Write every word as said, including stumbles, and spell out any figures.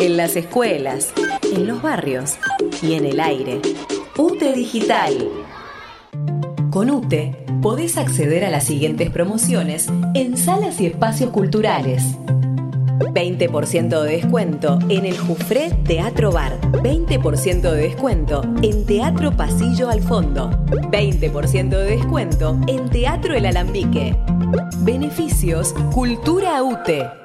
en las escuelas, en los barrios y en el aire. UTE Digital. Con UTE podés acceder a las siguientes promociones en salas y espacios culturales. veinte por ciento de descuento en el Jufré Teatro Bar. veinte por ciento de descuento en Teatro Pasillo al Fondo. veinte por ciento de descuento en Teatro El Alambique. Beneficios Cultura UTE.